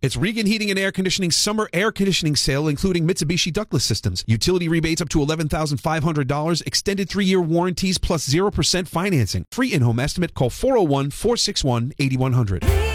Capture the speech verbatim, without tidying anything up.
It's Regan Heating and Air Conditioning Summer Air Conditioning Sale, including Mitsubishi ductless systems. Utility rebates up to eleven thousand five hundred dollars. Extended three-year warranties plus zero percent financing. Free in-home estimate. Call four oh one, four six one, eight one hundred.